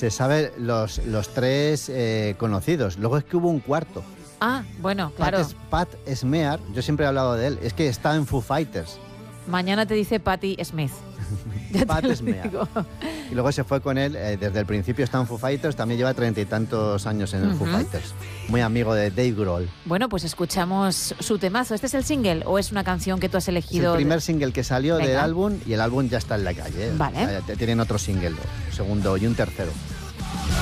Se sabe los tres conocidos. Luego es que hubo un cuarto. Ah, bueno, claro. Pat Smear, yo siempre he hablado de él, es que está en Foo Fighters. Mañana te dice Patti Smith. Pat Smear. Y luego se fue con él, desde el principio está en Foo Fighters, también lleva 30 y tantos años en el Foo Fighters. Muy amigo de Dave Grohl. Bueno, pues escuchamos su temazo. ¿Este es el single o es una canción que tú has elegido? Es el primer single que salió del álbum y el álbum ya está en la calle. Vale. Tienen otro single, segundo y un tercero.